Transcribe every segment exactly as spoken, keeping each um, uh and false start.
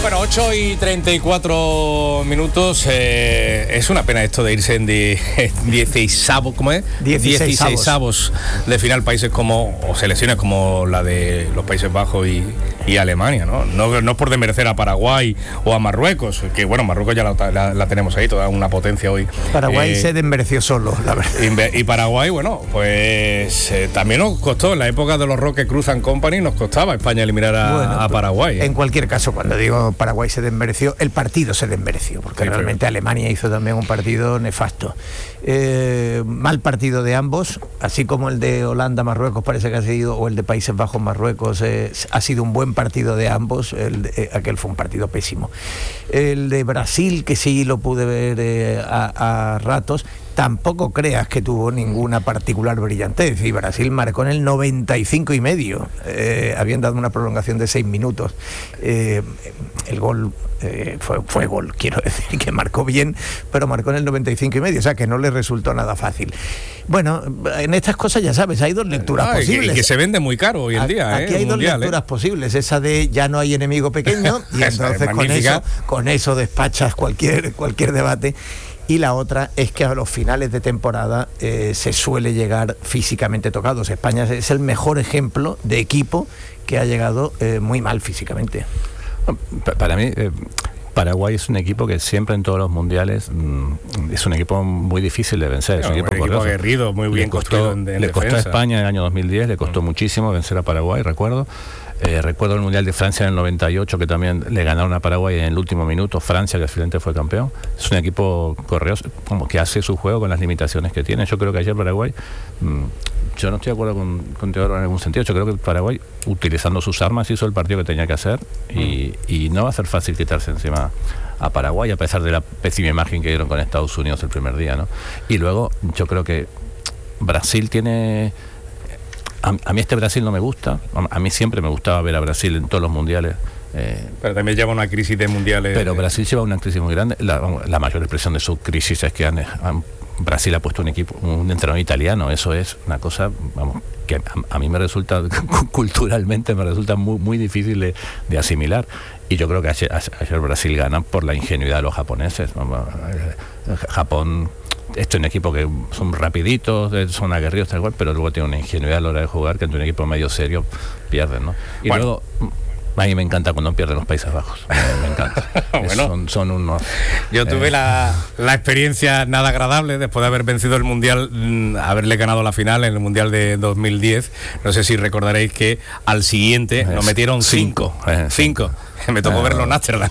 Bueno, ocho y treinta y cuatro minutos. Eh, es una pena esto de irse en dieciséisavos, ¿cómo es? dieciséisavos de final, países como, o selecciones como la de los Países Bajos y, y Alemania, ¿no? ¿no? No es por desmerecer a Paraguay o a Marruecos, que bueno, Marruecos ya la, la, la tenemos ahí, toda una potencia hoy. Paraguay eh, se desmereció solo, la verdad. Y Paraguay, bueno, pues eh, también nos costó, en la época de los Roque Cruz and Company, nos costaba a España eliminar a, bueno, a Paraguay. ¿eh? En cualquier caso, cuando digo Paraguay se desmereció, el partido se desmereció, porque sí, realmente pero... Alemania hizo también un partido nefasto. Eh, mal partido de ambos, así como el de Holanda-Marruecos parece que ha sido, o el de Países Bajos-Marruecos, eh, ha sido un buen partido de ambos. El de, eh, aquel fue un partido pésimo. El de Brasil, que sí lo pude ver eh, a, a ratos, tampoco creas que tuvo ninguna particular brillantez, y Brasil marcó en el noventa y cinco y medio, eh, habían dado una prolongación de seis minutos. Eh, el gol eh, fue, fue gol, quiero decir que marcó bien, pero marcó en el noventa y cinco y medio, o sea que no le resultó nada fácil. Bueno, en estas cosas ya sabes, hay dos lecturas ah, posibles. Y que, y que se vende muy caro hoy en día. Aquí eh, hay dos mundial, lecturas eh. posibles, esa de ya no hay enemigo pequeño, y entonces con eso, con eso despachas cualquier, cualquier debate. Y la otra es que a los finales de temporada eh, se suele llegar físicamente tocados. España es el mejor ejemplo de equipo que ha llegado eh, muy mal físicamente. Para mí, eh, Paraguay es un equipo que siempre en todos los mundiales mmm, es un equipo muy difícil de vencer. Es no, un equipo, equipo aguerrido, muy bien le costó, construido en, en le defensa. costó a España en el año dos mil diez, le costó mm. muchísimo vencer a Paraguay, recuerdo. Eh, recuerdo el Mundial de Francia en el noventa y ocho, que también le ganaron a Paraguay en el último minuto. Francia, que finalmente fue campeón. Es un equipo correoso, como que hace su juego con las limitaciones que tiene. Yo creo que ayer Paraguay, mmm, yo no estoy de acuerdo con, con Teodoro en algún sentido. Yo creo que Paraguay, utilizando sus armas, hizo el partido que tenía que hacer, y, y no va a ser fácil quitarse encima a Paraguay, a pesar de la pésima imagen que dieron con Estados Unidos el primer día, ¿no? Y luego yo creo que Brasil tiene... A, a mí este Brasil no me gusta. A mí siempre me gustaba ver a Brasil en todos los mundiales. Eh, pero también lleva una crisis de mundiales. Pero Brasil lleva una crisis muy grande. La, la mayor expresión de su crisis es que han, han, Brasil ha puesto un equipo, un entrenador italiano. Eso es una cosa, vamos, que a, a mí me resulta, culturalmente me resulta muy, muy difícil de, de asimilar. Y yo creo que ayer, ayer Brasil gana por la ingenuidad de los japoneses. Japón... Esto es un equipo que son rapiditos, son aguerridos, tal cual, pero luego tiene una ingenuidad a la hora de jugar que ante un equipo medio serio pierden, ¿no? Y bueno, luego, a mí me encanta cuando pierden los Países Bajos, me, me encanta. Bueno, son, son unos... Yo tuve eh, la, la experiencia nada agradable después de haber vencido el Mundial, mmm, haberle ganado la final en el Mundial de dos mil diez. No sé si recordaréis que al siguiente es, nos metieron cinco. Cinco. Eh, cinco. Me tocó uh, verlo en Ámsterdam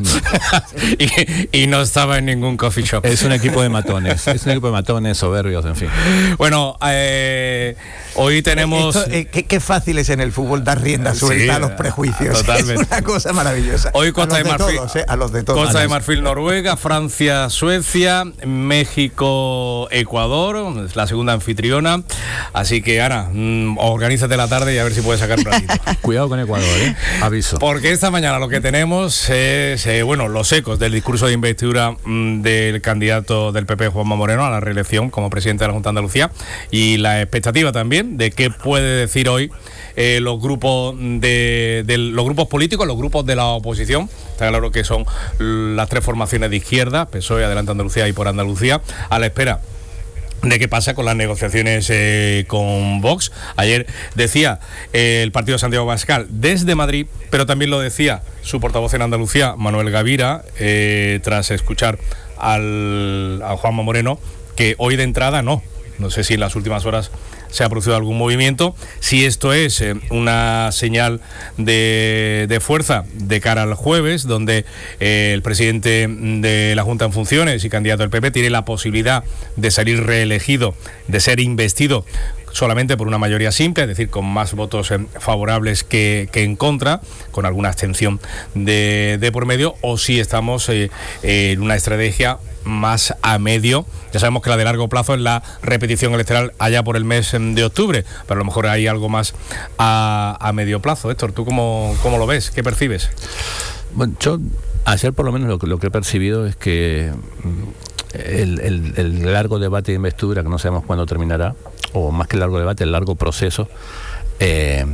y, y no estaba en ningún coffee shop. Es un equipo de matones, es un equipo de matones, soberbios, en fin. Bueno, eh, hoy tenemos... Esto, eh, qué, qué fácil es en el fútbol dar rienda suelta sí, a los prejuicios. Totalmente. Es una cosa maravillosa. Hoy Costa de Marfil, todos, eh, a los de todos. Costa de Marfil, Noruega, Francia, Suecia, México, Ecuador, la segunda anfitriona. Así que, Ana, mmm, organízate la tarde y a ver si puedes sacar un ratito. Cuidado con Ecuador, ¿eh? Aviso. Porque esta mañana lo que tenemos es, eh, bueno, los ecos del discurso de investidura mmm, del candidato del P P, Juanma Moreno, a la reelección como presidente de la Junta de Andalucía, y la expectativa también de qué puede decir hoy eh, los grupos de, de los grupos políticos, los grupos de la oposición. Está claro que son las tres formaciones de izquierda, P S O E, Adelante Andalucía y Por Andalucía, a la espera de qué pasa con las negociaciones eh, con Vox. Ayer decía eh, el partido de Santiago Abascal desde Madrid, pero también lo decía su portavoz en Andalucía, Manuel Gavira, eh, tras escuchar al, a Juanma Moreno, que hoy de entrada no. No sé si en las últimas horas se ha producido algún movimiento, si esto es eh, una señal de, de fuerza de cara al jueves, donde eh, el presidente de la Junta en funciones y candidato del P P tiene la posibilidad de salir reelegido, de ser investido solamente por una mayoría simple, es decir, con más votos eh, favorables que, que en contra, con alguna abstención de, de por medio, o si estamos eh, eh, en una estrategia más a medio. Ya sabemos que la de largo plazo es la repetición electoral allá por el mes de octubre, pero a lo mejor hay algo más a, a medio plazo. Héctor, ¿tú cómo, cómo lo ves? ¿Qué percibes? Bueno, yo ayer por lo menos lo que, lo que he percibido es que el, el, el largo debate de investidura, que no sabemos cuándo terminará, o más que el largo debate, el largo proceso, eh,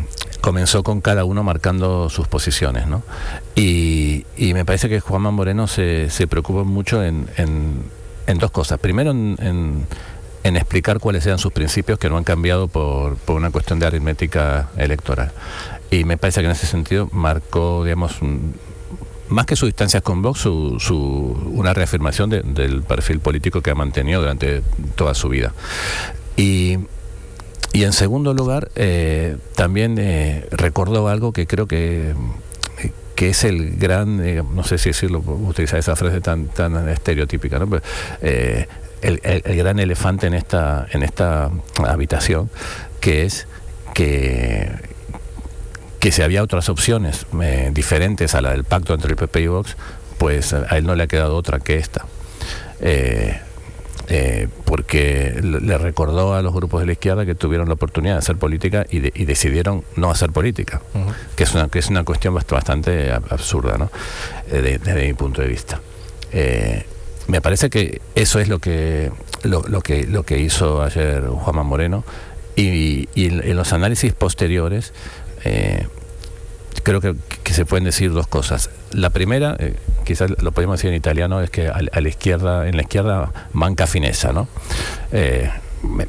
comenzó con cada uno marcando sus posiciones, ¿no? Y, y me parece que Juanma Moreno se, se preocupa mucho en, en, en dos cosas. Primero, en, en, en explicar cuáles eran sus principios, que no han cambiado por, por una cuestión de aritmética electoral. Y me parece que en ese sentido marcó, digamos, un, más que sus distancias con Vox, su, su, una reafirmación de, del perfil político que ha mantenido durante toda su vida. Y, y en segundo lugar, eh, también eh, recordó algo que creo que, que es el gran, eh, no sé si decirlo, utilizar esa frase tan, tan estereotípica, ¿no? Pero, eh, el, el, el gran elefante en esta, en esta habitación, que es que que si había otras opciones eh, diferentes a la del pacto entre el P P y Vox, pues a él no le ha quedado otra que esta. Eh, eh, porque le recordó a los grupos de la izquierda que tuvieron la oportunidad de hacer política y, de, y decidieron no hacer política, uh-huh. que, es una, que es una cuestión bastante absurda, ¿no? Eh, de, desde mi punto de vista. Eh, me parece que eso es lo que, lo, lo que, lo que hizo ayer Juanma Moreno, y, y en, en los análisis posteriores Eh, creo que, que se pueden decir dos cosas. La primera, eh, quizás lo podemos decir en italiano, es que a, a la izquierda, en la izquierda manca fineza, ¿no? Eh, me,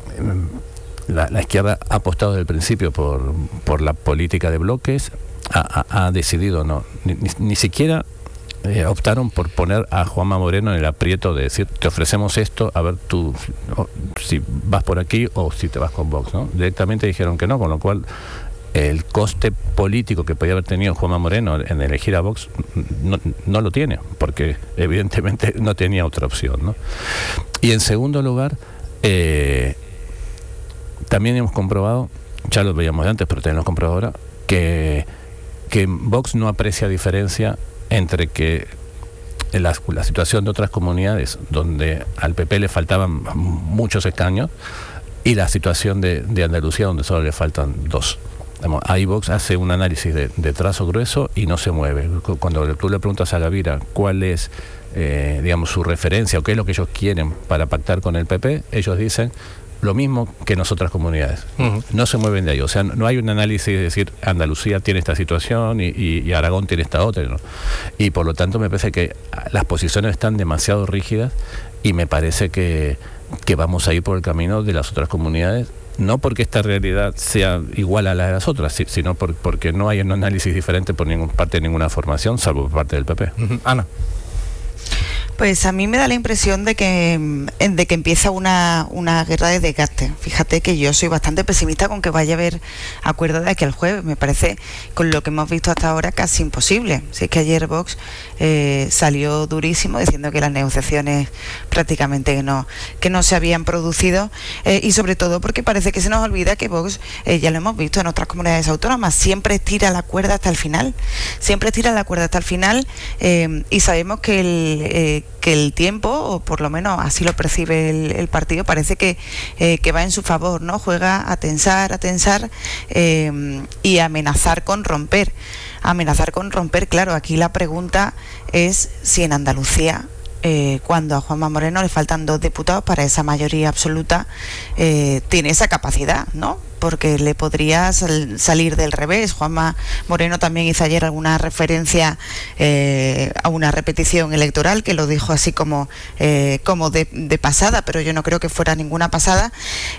la, la izquierda ha apostado desde el principio por, por la política de bloques, ha, ha, ha decidido no, ni, ni, ni siquiera eh, optaron por poner a Juanma Moreno en el aprieto de decir, te ofrecemos esto, a ver tú o, si vas por aquí o si te vas con Vox, ¿no? Directamente dijeron que no, con lo cual el coste político que podía haber tenido Juanma Moreno en elegir a Vox no, no lo tiene, porque evidentemente no tenía otra opción, ¿no? Y en segundo lugar, eh, también hemos comprobado, ya lo veíamos antes, pero también lo hemos comprobado ahora, que, que Vox no aprecia diferencia entre que la, la situación de otras comunidades donde al P P le faltaban muchos escaños y la situación de, de Andalucía donde solo le faltan dos. Ahí Vox hace un análisis de, de trazo grueso y no se mueve. Cuando tú le preguntas a Gavira cuál es, eh, digamos, su referencia o qué es lo que ellos quieren para pactar con el P P, ellos dicen lo mismo que en las otras comunidades. Uh-huh. No se mueven de ahí. O sea, no hay un análisis de decir Andalucía tiene esta situación y, y, y Aragón tiene esta otra, ¿no? Y por lo tanto me parece que las posiciones están demasiado rígidas y me parece que, que vamos a ir por el camino de las otras comunidades. No porque esta realidad sea igual a la de las otras, sino por, porque no hay un análisis diferente por ninguna parte de ninguna formación, salvo por parte del P P. Uh-huh. Ana. Pues a mí me da la impresión de que, de que empieza una, una guerra de desgaste. Fíjate que yo soy bastante pesimista con que vaya a haber acuerdo de aquí al jueves. Me parece, con lo que hemos visto hasta ahora, casi imposible. Si es que ayer Vox eh, salió durísimo diciendo que las negociaciones prácticamente no, que no se habían producido, eh, y sobre todo porque parece que se nos olvida que Vox, eh, ya lo hemos visto en otras comunidades autónomas, siempre estira la cuerda hasta el final. Siempre estira la cuerda hasta el final, eh, y sabemos que el... Eh, que el tiempo, o por lo menos así lo percibe el, el partido, parece que, eh, que va en su favor, ¿no? Juega a tensar, a tensar eh, y a amenazar con romper. Amenazar con romper, claro, aquí la pregunta es si en Andalucía, eh, cuando a Juanma Moreno le faltan dos diputados para esa mayoría absoluta, eh, tiene esa capacidad, ¿no? Porque le podría sal, salir del revés. Juanma Moreno también hizo ayer alguna referencia eh, a una repetición electoral, que lo dijo así como, eh, como de, de pasada, pero yo no creo que fuera ninguna pasada.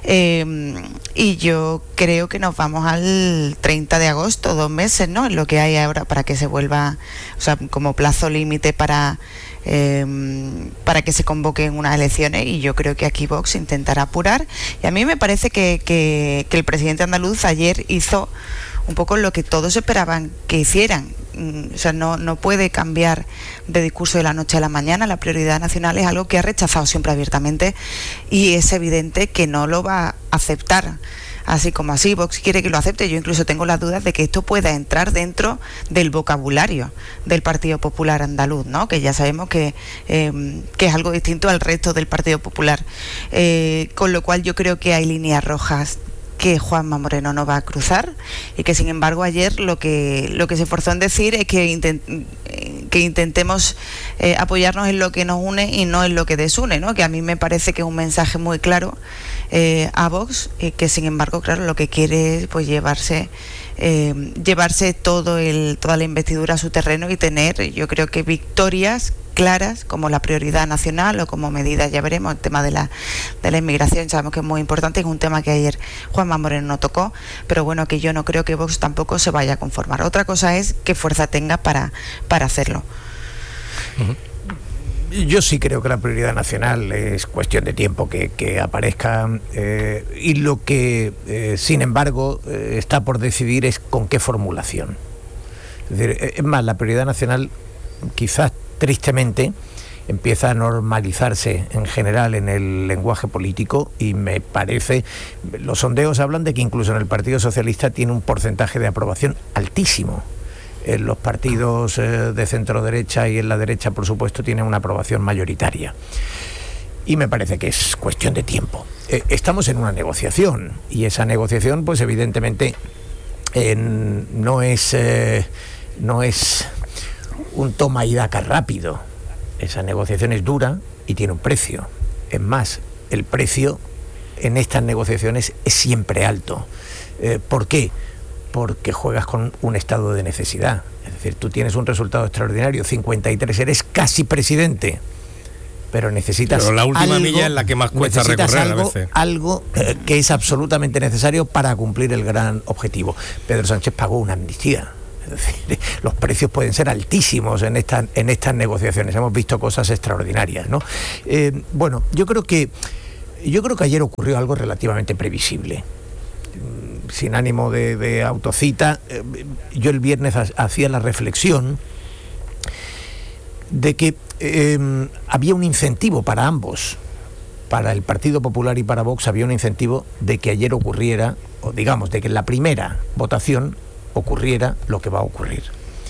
Eh, y yo creo que nos vamos al treinta de agosto, dos meses, ¿no? Es lo que hay ahora para que se vuelva, o sea, como plazo límite para... Eh, para que se convoquen unas elecciones, y yo creo que aquí Vox intentará apurar, y a mí me parece que, que, que el presidente andaluz ayer hizo un poco lo que todos esperaban que hicieran. O sea, no, no puede cambiar de discurso de la noche a la mañana. La prioridad nacional es algo que ha rechazado siempre abiertamente, y es evidente que no lo va a aceptar así como así. Vox quiere que lo acepte. Yo incluso tengo las dudas de que esto pueda entrar dentro del vocabulario del Partido Popular andaluz, ¿no? Que ya sabemos que, eh, que es algo distinto al resto del Partido Popular. Eh, con lo cual yo creo que hay líneas rojas que Juanma Moreno no va a cruzar, y que sin embargo ayer lo que lo que se esforzó en decir es que, intent, que intentemos eh, apoyarnos en lo que nos une y no en lo que desune, ¿no? Que a mí me parece que es un mensaje muy claro, eh, a Vox, eh, que sin embargo, claro, lo que quiere es pues llevarse eh, llevarse todo el toda la investidura a su terreno y tener, yo creo que victorias claras como la prioridad nacional o como medida, ya veremos, el tema de la de la inmigración, sabemos que es muy importante, es un tema que ayer Juanma Moreno no tocó, pero bueno, que yo no creo que Vox tampoco se vaya a conformar. Otra cosa es qué fuerza tenga para, para hacerlo. Uh-huh. Yo sí creo que la prioridad nacional es cuestión de tiempo que, que aparezca eh, y lo que, eh, sin embargo, eh, está por decidir es con qué formulación. Es decir, es más, la prioridad nacional quizás tristemente empieza a normalizarse en general en el lenguaje político y me parece, los sondeos hablan de que incluso en el Partido Socialista tiene un porcentaje de aprobación altísimo. En los partidos eh, de centro derecha y en la derecha, por supuesto, tienen una aprobación mayoritaria. Y me parece que es cuestión de tiempo. Eh, estamos en una negociación y esa negociación, pues evidentemente, eh, no es eh, no es un toma y daca rápido. Esa negociación es dura y tiene un precio. Es más, el precio en estas negociaciones es siempre alto. Eh, ¿Por qué? Porque juegas con un estado de necesidad. Es decir, tú tienes un resultado extraordinario, cincuenta y tres, eres casi presidente, pero necesitas pero la última algo, milla es la que más cuesta recorrer algo, a veces. Algo eh, que es absolutamente necesario para cumplir el gran objetivo. Pedro Sánchez pagó una amnistía. Es decir, los precios pueden ser altísimos en, esta, en estas negociaciones. Hemos visto cosas extraordinarias, ¿no? Eh, bueno, yo creo que yo creo que ayer ocurrió algo relativamente previsible. Sin ánimo de, de autocita, eh, yo el viernes ha, hacía la reflexión de que eh, había un incentivo para ambos. Para el Partido Popular y para Vox había un incentivo de que ayer ocurriera, o digamos, de que en la primera votación ocurriera lo que va a ocurrir.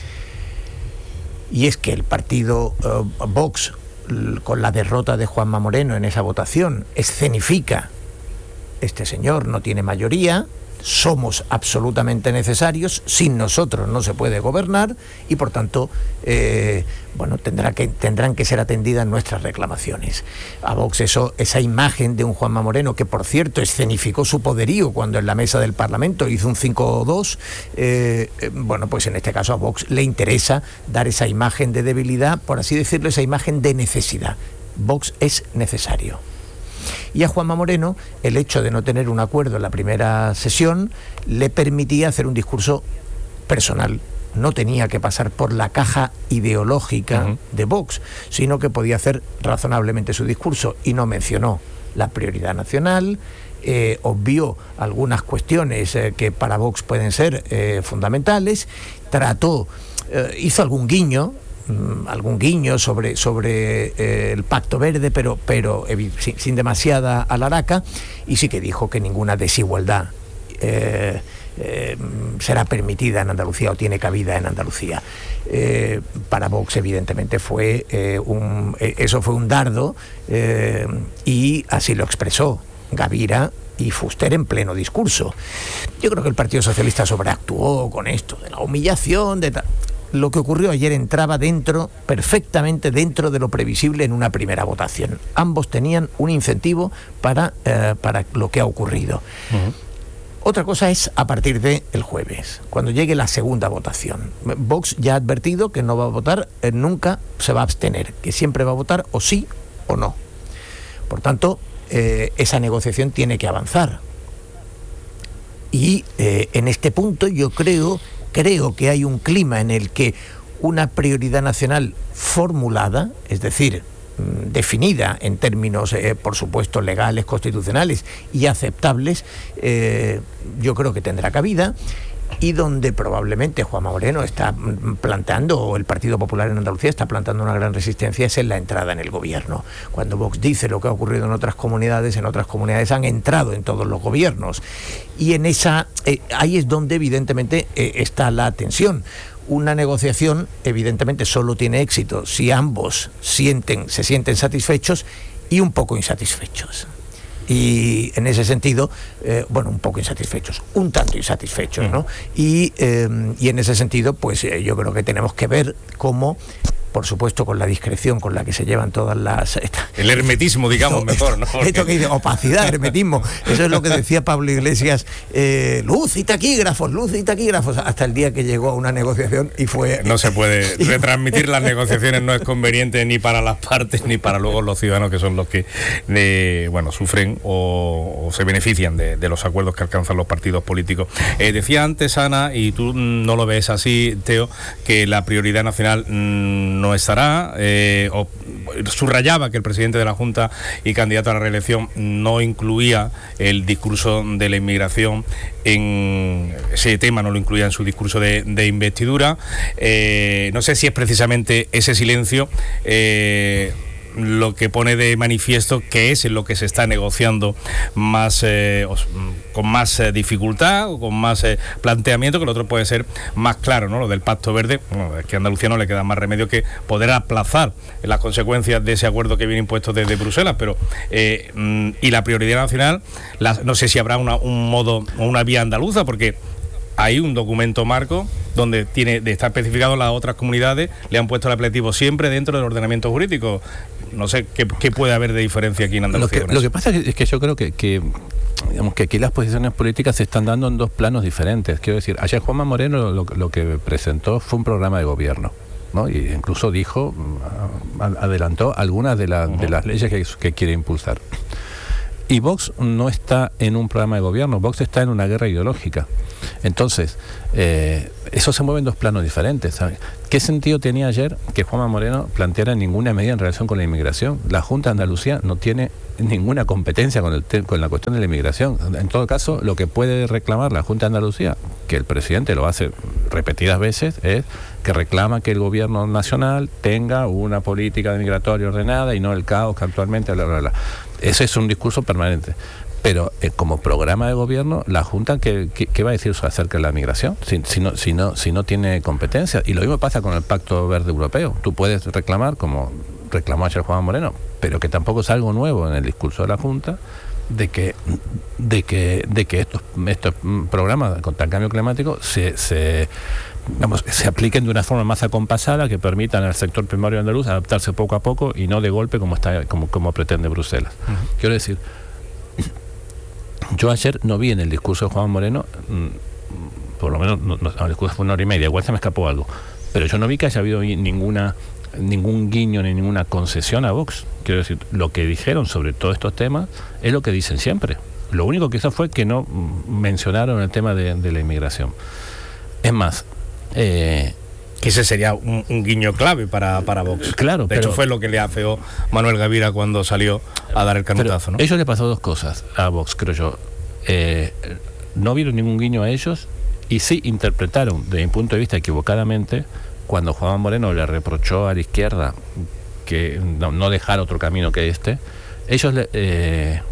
Y es que el partido uh, Vox, con la derrota de Juanma Moreno en esa votación, escenifica: este señor no tiene mayoría, somos absolutamente necesarios, sin nosotros no se puede gobernar y por tanto eh, bueno, tendrá que, tendrán que ser atendidas nuestras reclamaciones. A Vox eso, esa imagen de un Juanma Moreno, que por cierto escenificó su poderío cuando en la mesa del Parlamento hizo un cinco dos, eh, eh, bueno, pues en este caso a Vox le interesa dar esa imagen de debilidad, por así decirlo, esa imagen de necesidad. Vox es necesario. Y a Juanma Moreno el hecho de no tener un acuerdo en la primera sesión le permitía hacer un discurso personal. No tenía que pasar por la caja ideológica uh-huh. de Vox, sino que podía hacer razonablemente su discurso y no mencionó la prioridad nacional, eh, obvió algunas cuestiones eh, que para Vox pueden ser eh, fundamentales, trató, eh, hizo algún guiño, algún guiño sobre, sobre eh, el Pacto Verde, pero, pero eh, sin, sin demasiada alaraca, y sí que dijo que ninguna desigualdad eh, eh, será permitida en Andalucía o tiene cabida en Andalucía. Eh, para Vox evidentemente fue eh, un, eh, eso fue un dardo eh, y así lo expresó Gavira y Fuster en pleno discurso. Yo creo que el Partido Socialista sobreactuó con esto de la humillación, de tal. Lo que ocurrió ayer entraba dentro, perfectamente dentro de lo previsible en una primera votación. Ambos tenían un incentivo para, eh, para lo que ha ocurrido. Uh-huh. Otra cosa es a partir del jueves, cuando llegue la segunda votación. Vox ya ha advertido que no va a votar, eh, nunca se va a abstener, que siempre va a votar o sí o no. Por tanto, eh, esa negociación tiene que avanzar. Y eh, en este punto yo creo... Creo que hay un clima en el que una prioridad nacional formulada, es decir, definida en términos, eh, por supuesto, legales, constitucionales y aceptables, eh, yo creo que tendrá cabida, y donde probablemente Juanma Moreno está planteando, o el Partido Popular en Andalucía está planteando una gran resistencia, es en la entrada en el gobierno. Cuando Vox dice lo que ha ocurrido en otras comunidades, en otras comunidades han entrado en todos los gobiernos. Y en esa, eh, ahí es donde evidentemente eh, está la tensión. Una negociación evidentemente solo tiene éxito si ambos sienten, se sienten satisfechos y un poco insatisfechos. Y en ese sentido, eh, bueno, un poco insatisfechos, un tanto insatisfechos, ¿no? Y, eh, y en ese sentido, pues eh, yo creo que tenemos que ver cómo por supuesto con la discreción con la que se llevan todas las... Esta, el hermetismo, digamos, esto, mejor, ¿no? Porque... Esto que dice, opacidad, hermetismo, eso es lo que decía Pablo Iglesias, eh, luz y taquígrafos, luz y taquígrafos, hasta el día que llegó a una negociación y fue... No se puede retransmitir las negociaciones, no es conveniente ni para las partes ni para luego los ciudadanos, que son los que eh, bueno, sufren o, o se benefician de, de los acuerdos que alcanzan los partidos políticos. Eh, decía antes Ana, y tú no lo ves así, Teo, que la prioridad nacional mmm, no estará, eh, o subrayaba que el presidente de la Junta y candidato a la reelección no incluía el discurso de la inmigración en ese tema, no lo incluía en su discurso de, de investidura. Eh, no sé si es precisamente ese silencio eh, lo que pone de manifiesto que es en lo que se está negociando más eh, con más eh, dificultad o con más eh, planteamiento, que el otro puede ser más claro, ¿no? Lo del Pacto Verde, bueno, es que a Andalucía no le queda más remedio que poder aplazar las consecuencias de ese acuerdo que viene impuesto desde Bruselas, pero eh, mm, y la prioridad nacional, la, no sé si habrá una, un modo o una vía andaluza, porque hay un documento marco donde tiene de estar especificado las otras comunidades, le han puesto el apelativo siempre dentro del ordenamiento jurídico. No sé qué, qué puede haber de diferencia aquí en Andalucía. Lo que, lo que pasa es que yo creo que, que digamos que aquí las posiciones políticas se están dando en dos planos diferentes. Quiero decir, ayer Juanma Moreno lo, lo que presentó fue un programa de gobierno, ¿no? Y incluso dijo, adelantó algunas de, la, uh-huh. de las leyes que, que quiere impulsar. Y Vox no está en un programa de gobierno, Vox está en una guerra ideológica. Entonces, eh, eso se mueve en dos planos diferentes, ¿sabes? ¿Qué sentido tenía ayer que Juanma Moreno planteara ninguna medida en relación con la inmigración? La Junta de Andalucía no tiene ninguna competencia con, el te- con la cuestión de la inmigración. En todo caso, lo que puede reclamar la Junta de Andalucía, que el presidente lo hace repetidas veces, es que reclama que el gobierno nacional tenga una política migratoria ordenada y no el caos que actualmente... Bla, bla, bla. Ese es un discurso permanente. Pero eh, como programa de gobierno, la Junta, ¿qué, qué, qué va a decir acerca de la migración? Si, si, no, si, no, si no tiene competencia. Y lo mismo pasa con el Pacto Verde Europeo. Tú puedes reclamar, como reclamó ayer Juan Moreno, pero que tampoco es algo nuevo en el discurso de la Junta, de que de que de que estos estos programas contra el cambio climático se, se Vamos, se apliquen de una forma más acompasada, que permitan al sector primario andaluz adaptarse poco a poco y no de golpe como está como, como pretende Bruselas. Uh-huh. Quiero decir, yo ayer no vi en el discurso de Juan Moreno, por lo menos no, no, el discurso fue una hora y media, igual se me escapó algo, pero yo no vi que haya habido ninguna ningún guiño ni ninguna concesión a Vox. Quiero decir, lo que dijeron sobre todos estos temas es lo que dicen siempre. Lo único que hizo fue que no mencionaron el tema de, de la inmigración. Es más, Eh, que ese sería un, un guiño clave para, para Vox. Claro, de pero, hecho fue lo que le afeó Manuel Gavira cuando salió a dar el canutazo, ¿no? Ellos le pasó dos cosas a Vox, creo yo. Eh, no vieron ningún guiño a ellos y sí interpretaron, desde mi punto de vista equivocadamente, cuando Juan Moreno le reprochó a la izquierda que no, no dejara otro camino que este. Ellos le, eh,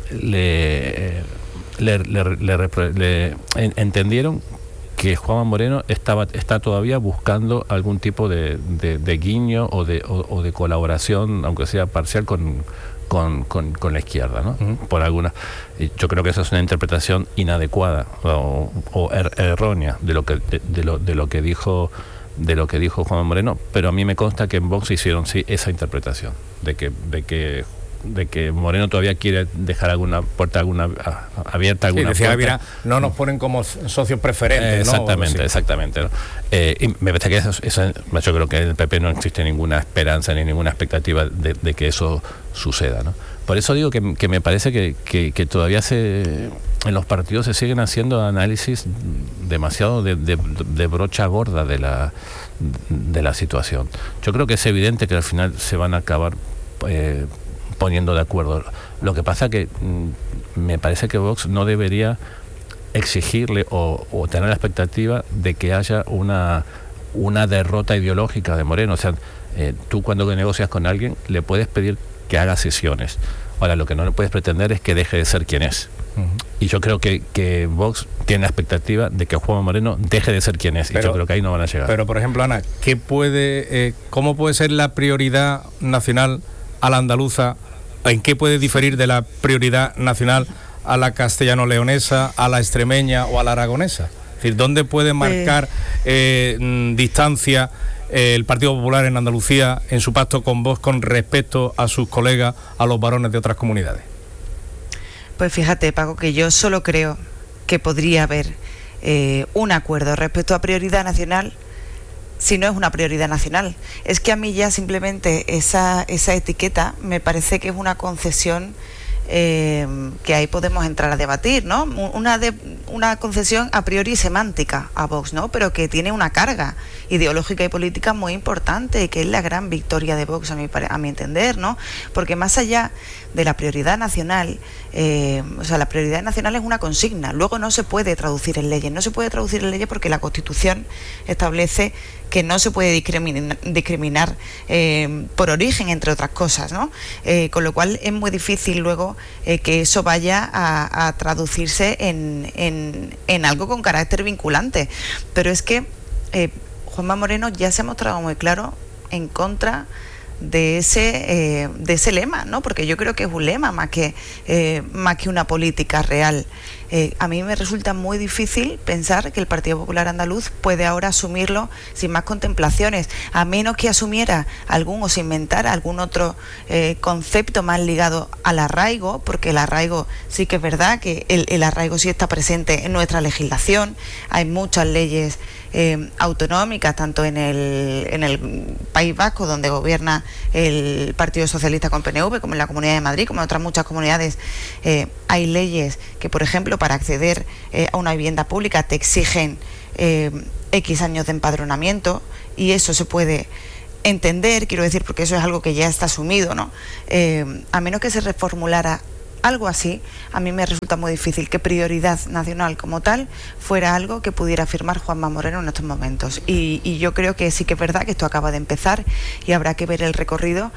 le, le, le, le, le, le en, entendieron que Juan Moreno estaba está todavía buscando algún tipo de, de, de guiño o de, o, o de colaboración, aunque sea parcial, con, con, con, con la izquierda, ¿no? Uh-huh. Por alguna, yo creo que esa es una interpretación inadecuada o, o er, errónea de lo que de, de lo de lo que dijo de lo que dijo Juan Moreno, pero a mí me consta que en Vox hicieron sí esa interpretación de que de que de que Moreno todavía quiere dejar alguna puerta alguna a, abierta alguna sí, decía, puerta. Mira, no nos ponen como socios preferentes, eh, exactamente, ¿no? Sí. exactamente, ¿no? Eh, y me parece que eso, eso, yo creo que en el P P no existe ninguna esperanza ni ninguna expectativa de, de que eso suceda, ¿no? Por eso digo que, que me parece que, que, que todavía se en los partidos se siguen haciendo análisis demasiado de, de, de brocha gorda de la de la situación. Yo creo que es evidente que al final se van a acabar eh, poniendo de acuerdo. Lo que pasa que mmm, me parece que Vox no debería exigirle o, o tener la expectativa de que haya una una derrota ideológica de Moreno. O sea, eh, tú cuando negocias con alguien le puedes pedir que haga sesiones. Ahora, lo que no le puedes pretender es que deje de ser quien es. Uh-huh. Y yo creo que, que Vox tiene la expectativa de que Juan Moreno deje de ser quien es. Pero, y yo creo que ahí no van a llegar. Pero, por ejemplo, Ana, ¿qué puede, eh, ¿cómo puede ser la prioridad nacional a la andaluza? ¿En qué puede diferir de la prioridad nacional a la castellano-leonesa, a la extremeña o a la aragonesa? Es decir, ¿dónde puede marcar eh, mm, distancia eh, el Partido Popular en Andalucía en su pacto con Vox con respecto a sus colegas, a los varones de otras comunidades? Pues fíjate, Paco, que yo solo creo que podría haber eh, un acuerdo respecto a prioridad nacional si no es una prioridad nacional. Es que a mí ya simplemente esa, esa etiqueta me parece que es una concesión eh, que ahí podemos entrar a debatir, ¿no? Una, de, una concesión a priori semántica a Vox, ¿no? Pero que tiene una carga ideológica y política muy importante y que es la gran victoria de Vox a mi, a mi entender, ¿no? Porque más allá de la prioridad nacional, eh, o sea, la prioridad nacional es una consigna, luego no se puede traducir en leyes, no se puede traducir en leyes porque la Constitución establece que no se puede discriminar, discriminar eh, por origen, entre otras cosas, ¿no? Eh, con lo cual es muy difícil luego eh, que eso vaya a, a traducirse en, en, en algo con carácter vinculante. Pero es que eh, Juanma Moreno ya se ha mostrado muy claro en contra de ese eh, de ese lema, ¿no? Porque yo creo que es un lema más que eh, más que una política real. Eh, a mí me resulta muy difícil pensar que el Partido Popular Andaluz puede ahora asumirlo sin más contemplaciones, a menos que asumiera algún o se inventara algún otro eh, concepto más ligado al arraigo, porque el arraigo sí que es verdad que el, el arraigo sí está presente en nuestra legislación. Hay muchas leyes eh, autonómicas, tanto en el, en el País Vasco, donde gobierna el Partido Socialista con P N V, como en la Comunidad de Madrid, como en otras muchas comunidades. Eh, hay leyes que, por ejemplo, para acceder eh, a una vivienda pública te exigen eh, X años de empadronamiento, y eso se puede entender, quiero decir, porque eso es algo que ya está asumido, ¿no? Eh, a menos que se reformulara algo así, a mí me resulta muy difícil que prioridad nacional como tal fuera algo que pudiera firmar Juanma Moreno en estos momentos. Y, y yo creo que sí que es verdad que esto acaba de empezar y habrá que ver el recorrido,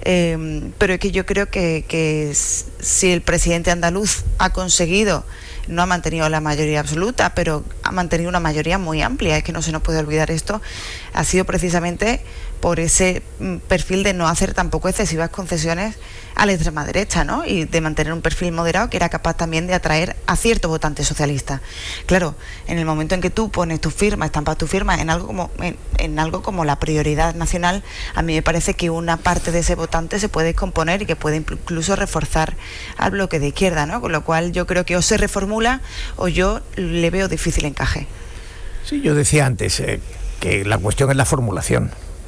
eh, pero es que yo creo que, que si el presidente andaluz ha conseguido, no ha mantenido la mayoría absoluta, pero ha mantenido una mayoría muy amplia, es que no se nos puede olvidar esto, ha sido precisamente por ese perfil de no hacer tampoco excesivas concesiones a la extrema derecha, ¿no? Y de mantener un perfil moderado que era capaz también de atraer a ciertos votantes socialistas. Claro, en el momento en que tú pones tu firma, estampas tu firma en algo como en, en algo como la prioridad nacional, a mí me parece que una parte de ese votante se puede descomponer y que puede incluso reforzar al bloque de izquierda, ¿no? Con lo cual yo creo que o se reformula o yo le veo difícil encaje. Sí, yo decía antes eh, que la cuestión es la formulación.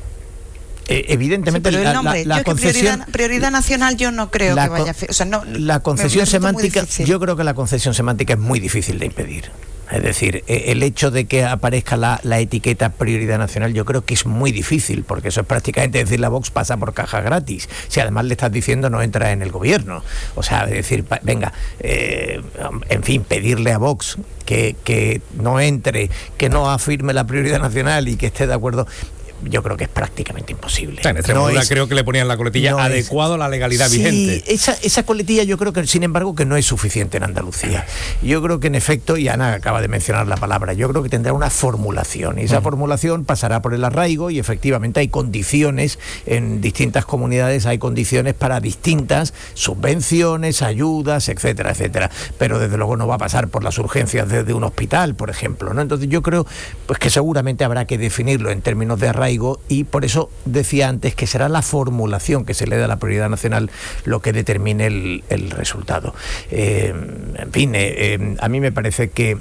Eh, evidentemente, sí, pero el nombre, la, la, la yo concesión, prioridad, prioridad nacional yo no creo que vaya a... O sea, no, la concesión me, me semántica, yo creo que la concesión semántica es muy difícil de impedir. Es decir, el hecho de que aparezca la, la etiqueta prioridad nacional, yo creo que es muy difícil, porque eso es prácticamente decir la Vox pasa por caja gratis. Si además le estás diciendo no entra en el gobierno. O sea, es decir, venga, eh, en fin, pedirle a Vox que, que no entre, que no afirme la prioridad nacional y que esté de acuerdo, yo creo que es prácticamente imposible. O sea, en Extremadura no es, creo que le ponían la coletilla no adecuado es, a la legalidad sí, vigente. Esa, esa coletilla yo creo que, sin embargo, que no es suficiente en Andalucía. Yo creo que en efecto, y Ana acaba de mencionar la palabra, yo creo que tendrá una formulación, y esa uh-huh. formulación pasará por el arraigo, y efectivamente hay condiciones en distintas comunidades, hay condiciones para distintas subvenciones, ayudas, etcétera, etcétera. Pero desde luego no va a pasar por las urgencias desde un hospital, por ejemplo, ¿no? Entonces yo creo pues que seguramente habrá que definirlo en términos de arraigo, y por eso decía antes que será la formulación que se le da a la prioridad nacional lo que determine el, el resultado. Eh, en fin, eh, eh, a mí me parece que,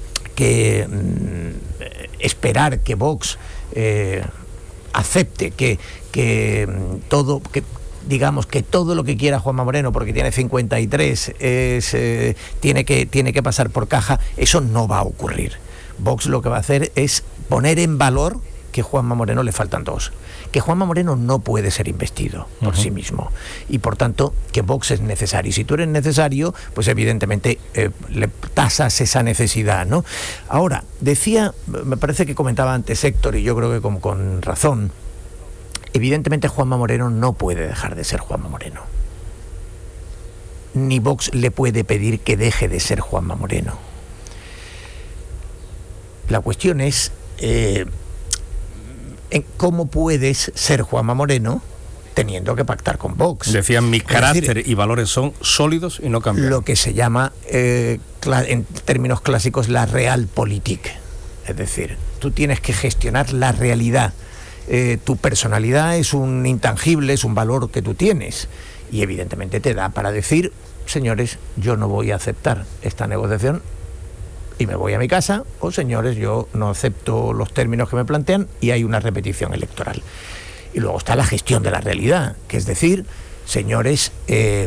que mm, esperar que Vox eh, acepte que, que todo... que digamos que todo lo que quiera Juanma Moreno, porque tiene cincuenta y tres, es, eh, tiene, que, tiene que pasar por caja, eso no va a ocurrir. Vox lo que va a hacer es poner en valor que Juanma Moreno le faltan dos, que Juanma Moreno no puede ser investido por uh-huh. sí mismo, y por tanto que Vox es necesario, y si tú eres necesario, pues evidentemente eh, le tasas esa necesidad, ¿no? Ahora, decía, me parece que comentaba antes Héctor, y yo creo que con, con razón, evidentemente Juanma Moreno no puede dejar de ser Juanma Moreno, ni Vox le puede pedir que deje de ser Juanma Moreno. La cuestión es eh, en cómo puedes ser Juanma Moreno teniendo que pactar con Vox. Decían, mi carácter decir, y valores son sólidos y no cambian. Lo que se llama, eh, en términos clásicos, la realpolitik. Es decir, tú tienes que gestionar la realidad. Eh, tu personalidad es un intangible, es un valor que tú tienes y evidentemente te da para decir, señores, yo no voy a aceptar esta negociación y me voy a mi casa, o señores, yo no acepto los términos que me plantean y hay una repetición electoral. Y luego está la gestión de la realidad, que es decir, señores, eh,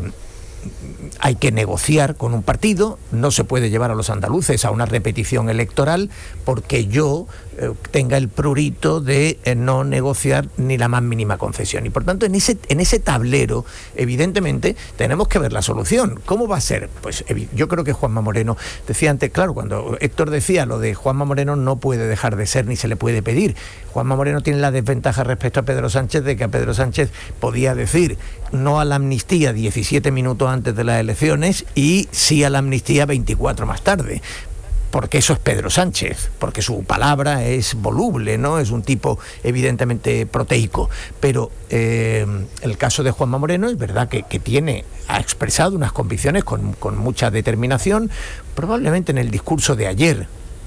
hay que negociar con un partido, no se puede llevar a los andaluces a una repetición electoral porque yo eh, tenga el prurito de eh, no negociar ni la más mínima concesión. Y por tanto, en ese, en ese tablero, evidentemente, tenemos que ver la solución. ¿Cómo va a ser? Pues yo creo que Juanma Moreno decía antes, claro, cuando Héctor decía lo de Juanma Moreno no puede dejar de ser ni se le puede pedir. Juanma Moreno tiene la desventaja respecto a Pedro Sánchez de que a Pedro Sánchez podía decir no a la amnistía diecisiete minutos antes de las elecciones y sí a la amnistía veinticuatro más tarde. Porque eso es Pedro Sánchez, porque su palabra es voluble, ¿no? Es un tipo evidentemente proteico. Pero eh, el caso de Juanma Moreno es verdad que, que tiene, ha expresado unas convicciones con, con mucha determinación, probablemente en el discurso de ayer,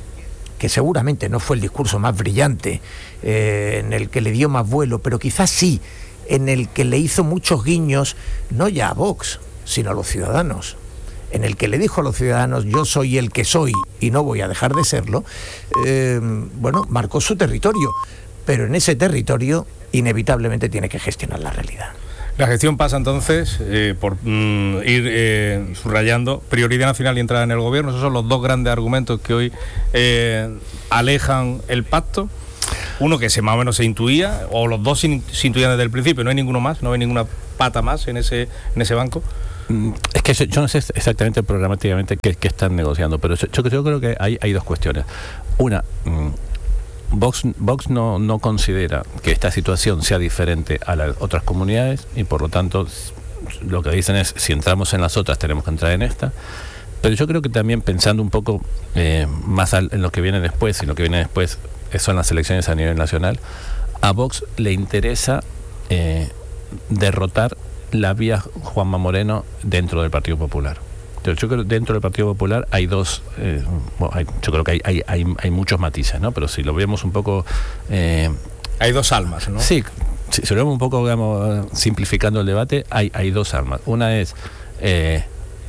que seguramente no fue el discurso más brillante, eh, en el que le dio más vuelo, pero quizás sí, en el que le hizo muchos guiños, no ya a Vox, sino a los ciudadanos, en el que le dijo a los ciudadanos, yo soy el que soy y no voy a dejar de serlo, eh, bueno, marcó su territorio, pero en ese territorio inevitablemente tiene que gestionar la realidad. La gestión pasa entonces eh, por mm, ir eh, subrayando prioridad nacional y entrada en el gobierno. Esos son los dos grandes argumentos que hoy eh, alejan el pacto. Uno que se más o menos se intuía, o los dos se, se intuían desde el principio, no hay ninguno más, no hay ninguna pata más en ese, en ese banco. Es que yo, yo no sé exactamente programáticamente qué, qué están negociando, pero yo, yo creo que hay, hay dos cuestiones. Una, mmm, Vox, Vox no, no considera que esta situación sea diferente a las otras comunidades y por lo tanto lo que dicen es si entramos en las otras tenemos que entrar en esta. Pero yo creo que también pensando un poco eh, más al, en lo que viene después, y lo que viene después son las elecciones a nivel nacional, a Vox le interesa eh, derrotar la vía Juanma Moreno dentro del Partido Popular. Yo creo que dentro del Partido Popular hay dos, eh, bueno, hay, yo creo que hay, hay, hay, hay muchos matices, ¿no? Pero si lo vemos un poco... Eh, hay dos almas, ¿no? Sí, si, si lo vemos un poco, digamos, simplificando el debate, hay, hay dos almas. Una es... Eh,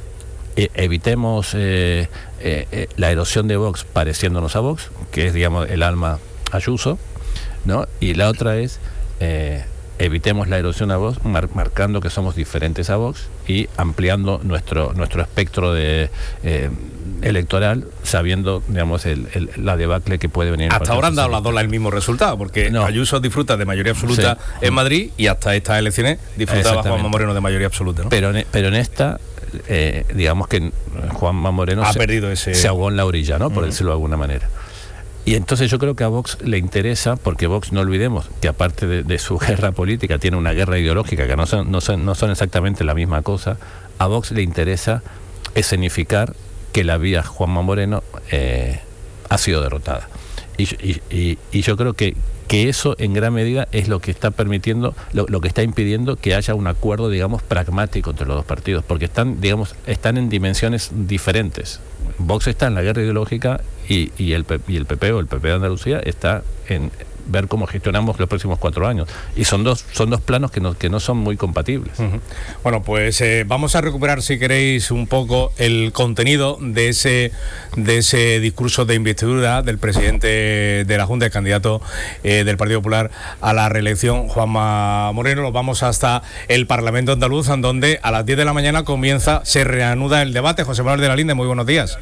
evitemos eh, eh, la erosión de Vox pareciéndonos a Vox, que es, digamos, el alma Ayuso, ¿no? Y la otra es eh, evitemos la erosión a Vox, mar, marcando que somos diferentes a Vox y ampliando nuestro nuestro espectro de eh, electoral, sabiendo, digamos, el, el, la debacle que puede venir. Hasta ahora han dado las dos el mismo resultado, porque no. Ayuso disfruta de mayoría absoluta sí. en Madrid y hasta estas elecciones disfrutaba Juanma Moreno de mayoría absoluta, ¿no? Pero, pero en esta... Eh, digamos que Juanma Moreno ha se, perdido ese... se ahogó en la orilla, ¿no? Por uh-huh. decirlo de alguna manera. Y entonces yo creo que a Vox le interesa, porque Vox, no olvidemos que aparte de, de su guerra política, tiene una guerra ideológica que no son, no son, no son exactamente la misma cosa. A Vox le interesa escenificar que la vía Juanma Moreno eh, ha sido derrotada. Y, y, y, y yo creo que que eso en gran medida es lo que está permitiendo, lo, lo que está impidiendo que haya un acuerdo, digamos, pragmático entre los dos partidos, porque están, digamos, están en dimensiones diferentes. Vox está en la guerra ideológica y, y, el, y el P P o el P P de Andalucía está en ver cómo gestionamos los próximos cuatro años. Y son dos, son dos planos que no, que no son muy compatibles. Uh-huh. Bueno, pues eh, vamos a recuperar, si queréis, un poco el contenido de ese, de ese discurso de investidura del presidente de la Junta, el candidato eh, del Partido Popular a la reelección, Juanma Moreno. Nos vamos hasta el Parlamento andaluz, en donde a las diez de la mañana comienza, se reanuda el debate. José Manuel de la Linde, muy buenos días.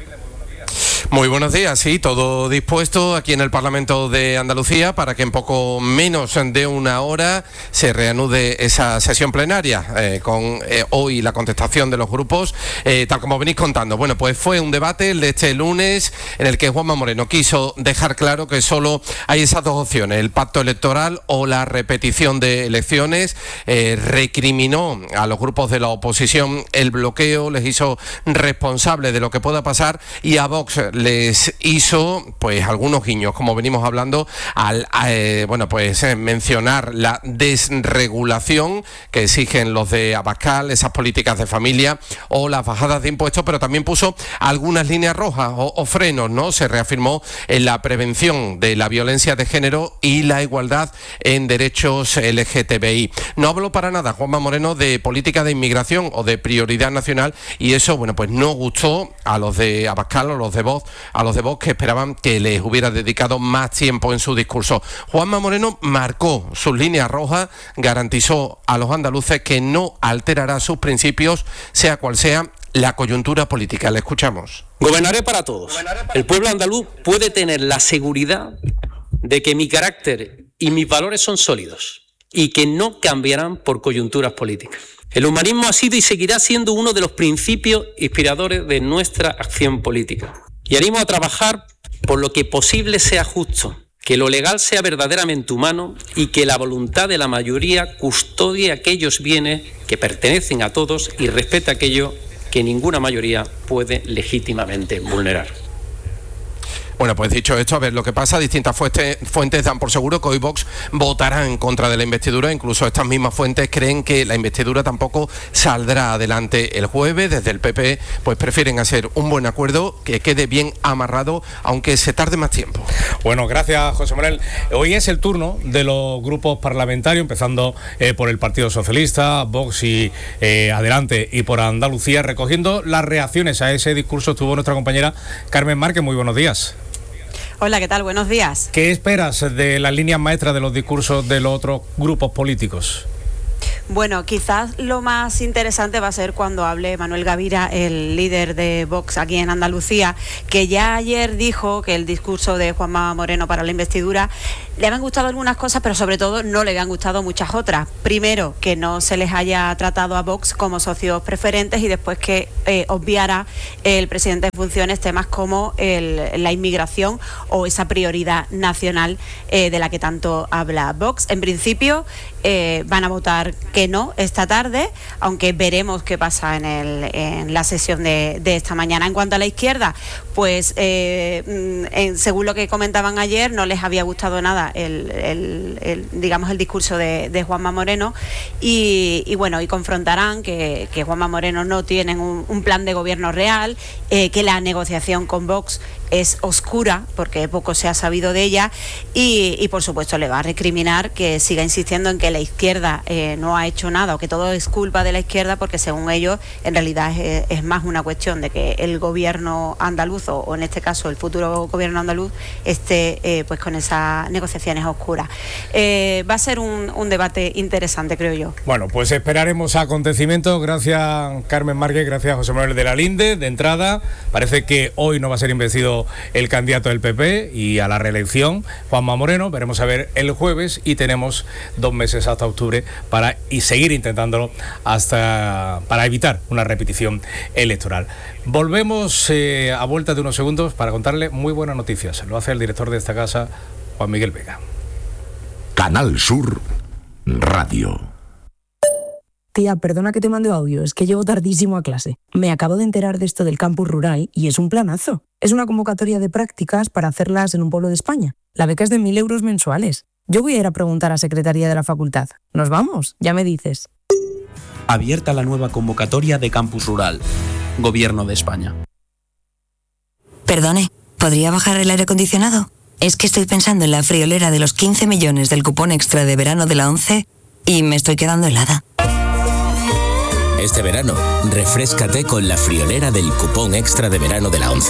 Muy buenos días, sí, todo dispuesto aquí en el Parlamento de Andalucía para que en poco menos de una hora se reanude esa sesión plenaria eh, con eh, hoy la contestación de los grupos, eh, tal como venís contando. Bueno, pues fue un debate el de este lunes en el que Juanma Moreno quiso dejar claro que solo hay esas dos opciones, el pacto electoral o la repetición de elecciones. Eh, recriminó a los grupos de la oposición el bloqueo, les hizo responsables de lo que pueda pasar y a Vox les hizo pues algunos guiños, como venimos hablando, al eh, bueno pues eh, mencionar la desregulación que exigen los de Abascal, esas políticas de familia o las bajadas de impuestos, pero también puso algunas líneas rojas o, o frenos, ¿no? Se reafirmó en la prevención de la violencia de género y la igualdad en derechos L G T B I. No habló para nada Juanma Moreno de política de inmigración o de prioridad nacional, y eso, bueno, pues no gustó a los de Abascal o los de Vox, a los de Vox que esperaban que les hubiera dedicado más tiempo en su discurso. Juanma Moreno marcó sus líneas rojas, garantizó a los andaluces que no alterará sus principios, sea cual sea la coyuntura política. Le escuchamos. Gobernaré para todos. El pueblo andaluz puede tener la seguridad de que mi carácter y mis valores son sólidos y que no cambiarán por coyunturas políticas. El humanismo ha sido y seguirá siendo uno de los principios inspiradores de nuestra acción política. Y animo a trabajar por lo que posible sea justo, que lo legal sea verdaderamente humano y que la voluntad de la mayoría custodie aquellos bienes que pertenecen a todos y respete aquello que ninguna mayoría puede legítimamente vulnerar. Bueno, pues dicho esto, a ver lo que pasa. Distintas fuentes, fuentes dan por seguro que hoy Vox votará en contra de la investidura. Incluso estas mismas fuentes creen que la investidura tampoco saldrá adelante el jueves. Desde el P P pues prefieren hacer un buen acuerdo que quede bien amarrado, aunque se tarde más tiempo. Bueno, gracias, José Manuel. Hoy es el turno de los grupos parlamentarios, empezando eh, por el Partido Socialista, Vox y eh, Adelante, y por Andalucía. Recogiendo las reacciones a ese discurso estuvo nuestra compañera Carmen Márquez. Muy buenos días. Hola, ¿qué tal? Buenos días. ¿Qué esperas de las líneas maestras de los discursos de los otros grupos políticos? Bueno, quizás lo más interesante va a ser cuando hable Manuel Gavira, el líder de Vox aquí en Andalucía, que ya ayer dijo que el discurso de Juanma Moreno para la investidura le habían gustado algunas cosas, pero sobre todo no le habían gustado muchas otras. Primero, que no se les haya tratado a Vox como socios preferentes, y después que eh, obviara el presidente en funciones temas como el, la inmigración o esa prioridad nacional eh, de la que tanto habla Vox. En principio eh, van a votar que no esta tarde, aunque veremos qué pasa en, el, en la sesión de, de esta mañana. En cuanto a la izquierda, pues eh, en, según lo que comentaban ayer, no les había gustado nada el, el, el digamos el discurso de, de Juanma Moreno, y, y bueno, y confrontarán que, que Juanma Moreno no tiene un, un plan de gobierno real, eh, que la negociación con Vox es oscura porque poco se ha sabido de ella, y, y por supuesto le va a recriminar que siga insistiendo en que la izquierda eh, no ha hecho nada, o que todo es culpa de la izquierda, porque según ellos en realidad es, es más una cuestión de que el gobierno andaluz, o, o en este caso el futuro gobierno andaluz, esté eh, pues con esas negociaciones oscuras. Eh, va a ser un, un debate interesante, creo yo. Bueno, pues esperaremos acontecimientos. Gracias, Carmen Márquez, gracias, José Manuel de la Linde. De entrada, parece que hoy no va a ser investido el candidato del P P y a la reelección, Juanma Moreno. Veremos a ver el jueves, y tenemos dos meses hasta octubre para y seguir intentándolo hasta para evitar una repetición electoral. Volvemos eh, a vuelta de unos segundos para contarle muy buenas noticias. Lo hace el director de esta casa, Juan Miguel Vega. Canal Sur Radio. Tía, perdona que te mande audio, es que llego tardísimo a clase. Me acabo de enterar de esto del campus rural y es un planazo. Es una convocatoria de prácticas para hacerlas en un pueblo de España. La beca es de mil euros mensuales. Yo voy a ir a preguntar a Secretaría de la Facultad. ¿Nos vamos? Ya me dices. Abierta la nueva convocatoria de campus rural. Gobierno de España. Perdone, ¿podría bajar el aire acondicionado? Es que estoy pensando en la friolera de los quince millones del cupón extra de verano de la ONCE y me estoy quedando helada. Este verano, refréscate con la friolera del cupón extra de verano de la ONCE.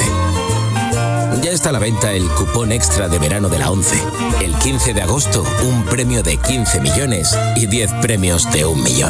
Ya está a la venta el cupón extra de verano de la ONCE. El quince de agosto, un premio de quince millones y diez premios de un millón.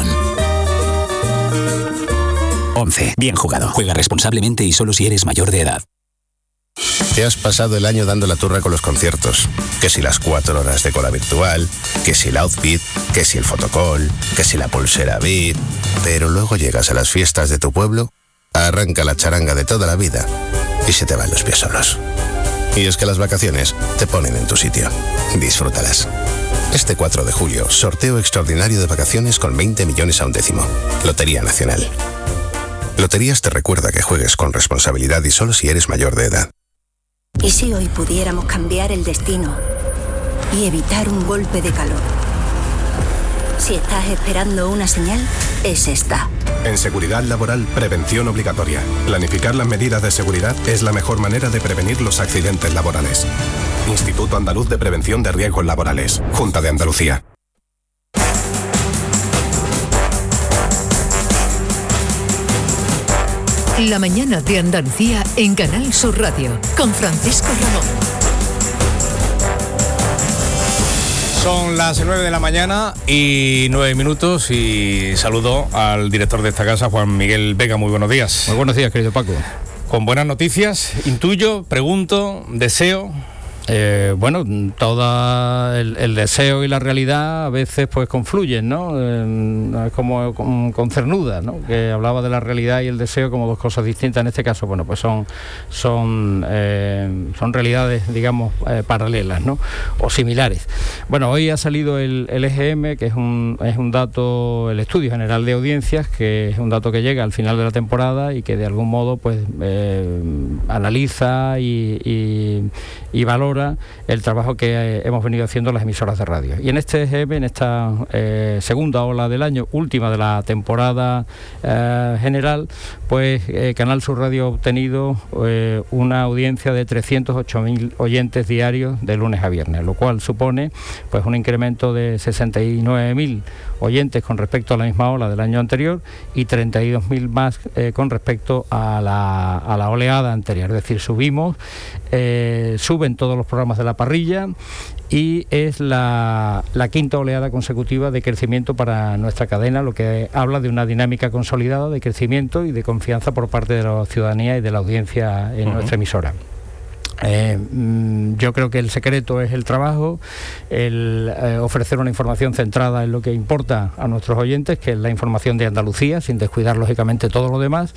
ONCE. Bien jugado. Juega responsablemente y solo si eres mayor de edad. Te has pasado el año dando la turra con los conciertos. Que si las cuatro horas de cola virtual, que si el outfit, que si el fotocall, que si la pulsera V I P. Pero luego llegas a las fiestas de tu pueblo, arranca la charanga de toda la vida y se te van los pies solos. Y es que las vacaciones te ponen en tu sitio. Disfrútalas. Este cuatro de julio, sorteo extraordinario de vacaciones con veinte millones a un décimo. Lotería Nacional. Loterías te recuerda que juegues con responsabilidad y solo si eres mayor de edad. ¿Y si hoy pudiéramos cambiar el destino y evitar un golpe de calor? Si estás esperando una señal, es esta. En seguridad laboral, prevención obligatoria. Planificar las medidas de seguridad es la mejor manera de prevenir los accidentes laborales. Instituto Andaluz de Prevención de Riesgos Laborales. Junta de Andalucía. La mañana de Andalucía en Canal Sur Radio, con Francisco Ramón. Son las nueve de la mañana y nueve minutos y saludo al director de esta casa, Juan Miguel Vega. Muy buenos días. Muy buenos días, querido Paco. Con buenas noticias, intuyo, pregunto, deseo... Eh, bueno, todo el, el deseo y la realidad a veces pues confluyen, ¿no? Eh, es como con, con Cernuda, ¿no? Que hablaba de la realidad y el deseo como dos cosas distintas. En este caso, bueno, pues son son eh, son realidades, digamos, eh, paralelas, ¿no? O similares. Bueno, hoy ha salido el, el E G M, que es un es un dato, el Estudio General de Audiencias, que es un dato que llega al final de la temporada y que de algún modo pues eh, analiza y, y, y valora el trabajo que eh, hemos venido haciendo las emisoras de radio. Y en este E G M, en esta eh, segunda ola del año, última de la temporada eh, general, pues eh, Canal Sur Radio ha obtenido eh, una audiencia de trescientos ocho mil oyentes diarios de lunes a viernes, lo cual supone pues un incremento de sesenta y nueve mil oyentes con respecto a la misma ola del año anterior y treinta y dos mil más eh, con respecto a la, a la oleada anterior. Es decir, subimos, eh, suben todos los programas de la parrilla y es la, la quinta oleada consecutiva de crecimiento para nuestra cadena, lo que habla de una dinámica consolidada de crecimiento y de confianza por parte de la ciudadanía y de la audiencia en uh-huh. nuestra emisora. Eh, yo creo que el secreto es el trabajo, el eh, ofrecer una información centrada en lo que importa a nuestros oyentes, que es la información de Andalucía, sin descuidar lógicamente todo lo demás,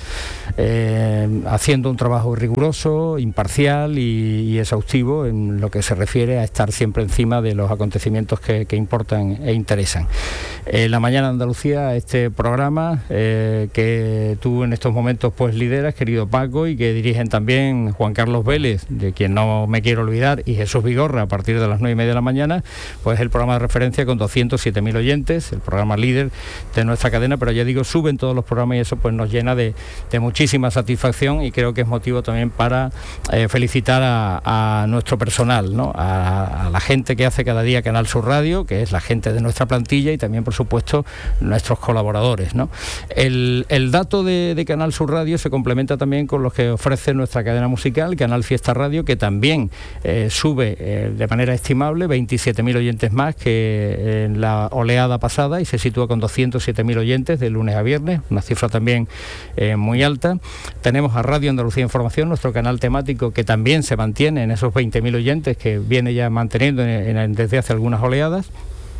eh, haciendo un trabajo riguroso, imparcial y, y exhaustivo en lo que se refiere a estar siempre encima de los acontecimientos que, que importan e interesan. Eh, la mañana de Andalucía, este programa eh, que tú en estos momentos pues lideras, querido Paco, y que dirigen también Juan Carlos Vélez, de quien no me quiero olvidar, y Jesús Vigorra, a partir de las nueve y media de la mañana, pues el programa de referencia con doscientos siete mil oyentes, el programa líder de nuestra cadena, pero ya digo, suben todos los programas y eso pues nos llena de, de muchísima satisfacción y creo que es motivo también para eh, felicitar a, a nuestro personal, ¿no? A, a la gente que hace cada día Canal Sur Radio, que es la gente de nuestra plantilla y también, por supuesto, nuestros colaboradores, ¿no? El, el dato de, de Canal Sur Radio se complementa también con los que ofrece nuestra cadena musical, Canal Fiesta Radio, que también eh, sube eh, de manera estimable veintisiete mil oyentes más que en la oleada pasada y se sitúa con doscientos siete mil oyentes de lunes a viernes, una cifra también eh, muy alta. Tenemos a Radio Andalucía Información, nuestro canal temático, que también se mantiene en esos veinte mil oyentes que viene ya manteniendo en, en, desde hace algunas oleadas.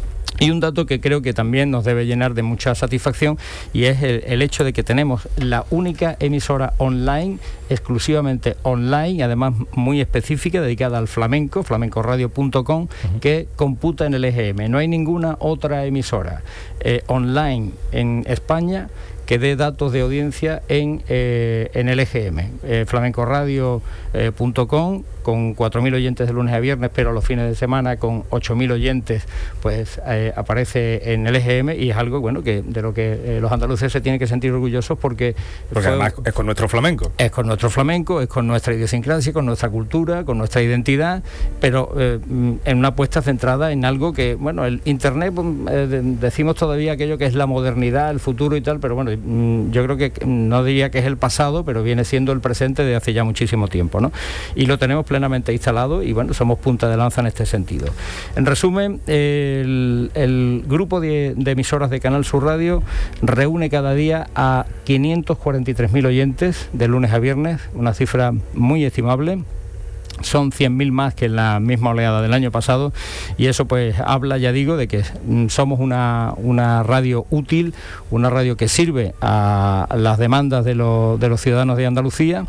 Y un dato que creo que también nos debe llenar de mucha satisfacción y es el, el hecho de que tenemos la única emisora online, exclusivamente online, y además muy específica, dedicada al flamenco, flamenco radio punto com, uh-huh. que computa en el E G M. No hay ninguna otra emisora eh, online en España que dé datos de audiencia en, eh, en el E G M. Eh, flamenco radio punto com, con cuatro mil oyentes de lunes a viernes, pero los fines de semana con ocho mil oyentes, pues eh, aparece en el E G M y es algo bueno que de lo que eh, los andaluces se tienen que sentir orgullosos porque... Porque fue, además es con nuestro flamenco. Es con nuestro flamenco, es con nuestra idiosincrasia, con nuestra cultura, con nuestra identidad, pero eh, en una apuesta centrada en algo que, bueno, el Internet, eh, decimos todavía aquello que es la modernidad, el futuro y tal, pero bueno, yo creo que no diría que es el pasado, pero viene siendo el presente de hace ya muchísimo tiempo, ¿no? Y lo tenemos plenamente instalado y bueno, somos punta de lanza en este sentido. En resumen, el, el grupo de, de emisoras de Canal Sur Radio reúne cada día a quinientos cuarenta y tres mil oyentes de lunes a viernes, una cifra muy estimable. Son cien mil más que en la misma oleada del año pasado y eso pues habla, ya digo, de que somos una, una radio útil, una radio que sirve a las demandas de, lo, de los ciudadanos de Andalucía,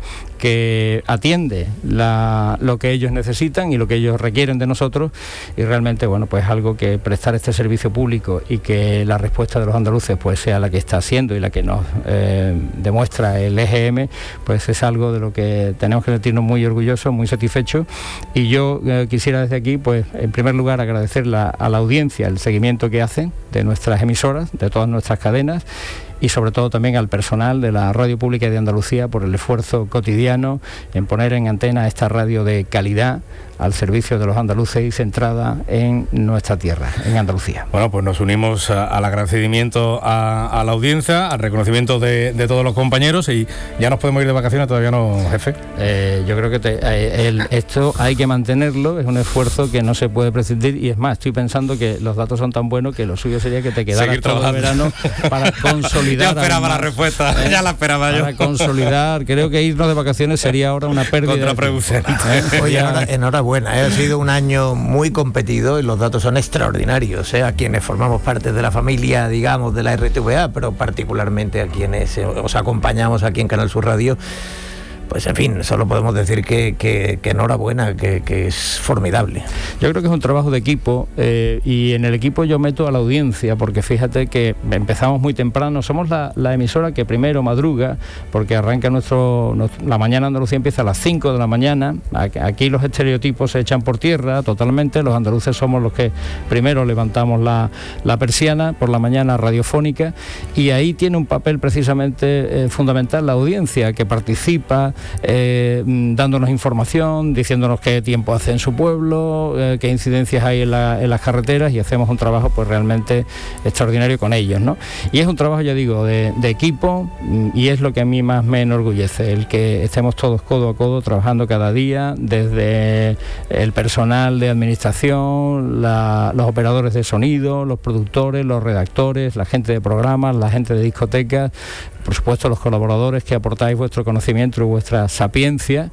que atiende la, lo que ellos necesitan y lo que ellos requieren de nosotros, y realmente, bueno, pues algo que prestar este servicio público y que la respuesta de los andaluces pues sea la que está siendo y la que nos eh, demuestra el E G M, pues es algo de lo que tenemos que sentirnos muy orgullosos, muy satisfechos. Y yo eh, quisiera desde aquí, pues en primer lugar agradecer la, a la audiencia el seguimiento que hacen de nuestras emisoras, de todas nuestras cadenas, y sobre todo también al personal de la Radio Pública de Andalucía por el esfuerzo cotidiano en poner en antena esta radio de calidad al servicio de los andaluces y centrada en nuestra tierra, en Andalucía. Bueno, pues nos unimos a, al agradecimiento a, a la audiencia, al reconocimiento de, de todos los compañeros, y ya nos podemos ir de vacaciones, todavía no, jefe. Eh, yo creo que te, eh, el, esto hay que mantenerlo, es un esfuerzo que no se puede prescindir, y es más, estoy pensando que los datos son tan buenos que lo suyo sería que te quedaras todo el verano para consolidar. Ya esperaba la respuesta, eh, ya la esperaba yo. Para consolidar, creo que irnos de vacaciones sería ahora una pérdida. Contraproducente. ¿Eh? Oye, enhorabuena. Buena, ¿eh? Ha sido un año muy competido y los datos son extraordinarios, ¿eh? A quienes formamos parte de la familia, digamos, de la R T V A, pero particularmente a quienes eh, os acompañamos aquí en Canal Sur Radio. Pues en fin, solo podemos decir que, que, que enhorabuena, que, que es formidable. Yo creo que es un trabajo de equipo, eh, y en el equipo yo meto a la audiencia, porque fíjate que empezamos muy temprano, somos la, la emisora que primero madruga, porque arranca nuestro, nuestro, la mañana Andalucía empieza a las cinco de la mañana, aquí los estereotipos se echan por tierra totalmente, los andaluces somos los que primero levantamos la, la persiana por la mañana radiofónica, y ahí tiene un papel precisamente eh, fundamental la audiencia, que participa, Eh, dándonos información, diciéndonos qué tiempo hace en su pueblo, eh, qué incidencias hay en, la, en las carreteras, y hacemos un trabajo pues realmente extraordinario con ellos, ¿no? Y es un trabajo, ya digo, de, de equipo, y es lo que a mí más me enorgullece, el que estemos todos codo a codo trabajando cada día, desde el personal de administración, la, los operadores de sonido, los productores, los redactores, la gente de programas, la gente de discotecas, por supuesto los colaboradores que aportáis vuestro conocimiento y vuestra sapiencia,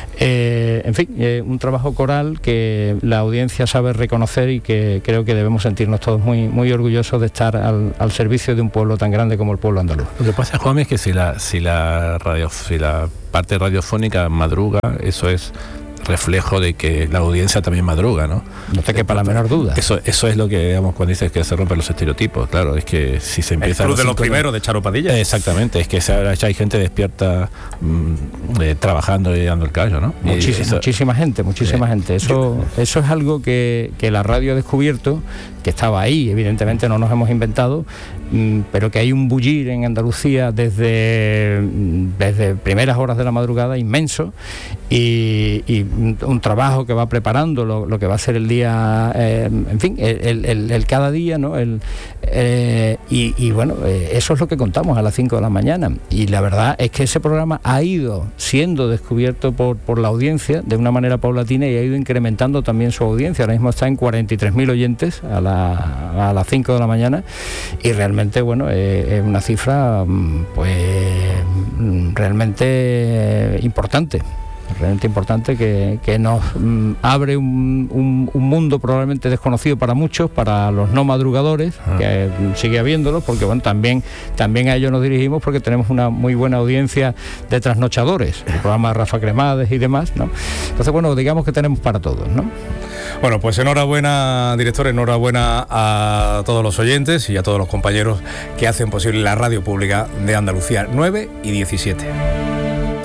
eh, en fin, eh, un trabajo coral que la audiencia sabe reconocer y que creo que debemos sentirnos todos muy, muy orgullosos de estar al, al servicio de un pueblo tan grande como el pueblo andaluz. Lo que pasa, Juan, es que si la, si la radio, si la parte radiofónica madruga, eso es reflejo de que la audiencia también madruga, ¿no? No te quepa la menor duda. Eso, eso es lo que, digamos, cuando dices que se rompen los estereotipos, claro, es que si se empieza... El club de los primeros de Charo Padilla. Exactamente, es que se, hay gente despierta mmm, eh, trabajando y dando el callo, ¿no? Muchísima, eso, muchísima gente, muchísima eh, gente. Eso, yo, eso es algo que, que la radio ha descubierto, que estaba ahí, evidentemente no nos hemos inventado, mmm, pero que hay un bullir en Andalucía desde, desde primeras horas de la madrugada inmenso, y, y un trabajo que va preparando lo, lo que va a ser el día, eh, en fin, el, el, el cada día, ¿no? El, eh, y, y bueno, eh, eso es lo que contamos a las cinco de la mañana, y la verdad es que ese programa ha ido siendo descubierto por, por la audiencia de una manera paulatina, y ha ido incrementando también su audiencia. Ahora mismo está en cuarenta y tres mil oyentes a, la, a las cinco de la mañana, y realmente, bueno, eh, es una cifra pues realmente importante. realmente importante que, que nos mm, abre un, un, un mundo probablemente desconocido para muchos, para los no madrugadores, ah. que eh, sigue habiéndolos, porque bueno, también, también a ellos nos dirigimos porque tenemos una muy buena audiencia de trasnochadores, el programa de Rafa Cremades y demás, ¿no? Entonces, bueno, digamos que tenemos para todos, ¿no? Bueno, pues enhorabuena, director, enhorabuena a todos los oyentes y a todos los compañeros que hacen posible la radio pública de Andalucía. nueve y diecisiete.